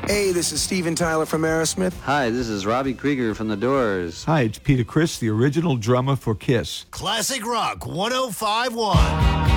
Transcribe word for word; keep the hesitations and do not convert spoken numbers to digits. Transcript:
Hey, this is Steven Tyler from Aerosmith. Hi, this is Robbie Krieger from The Doors. Hi, it's Peter Criss, the original drummer for Kiss. Classic Rock one oh five point one.